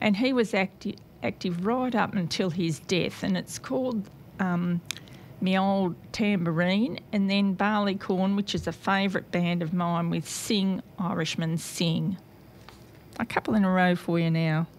and he was active right up until his death, and it's called Me Old Tambourine, and then Barleycorn, which is a favourite band of mine with Sing, Irishmen Sing. A couple in a row for you now.